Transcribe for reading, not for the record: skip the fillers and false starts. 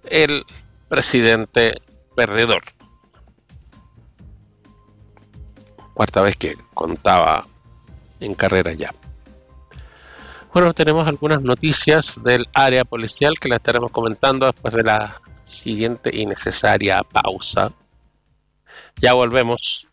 el presidente perdedor. Cuarta vez que contaba en carrera ya. Bueno, tenemos algunas noticias del área policial que las estaremos comentando después de la siguiente y necesaria pausa. Ya volvemos.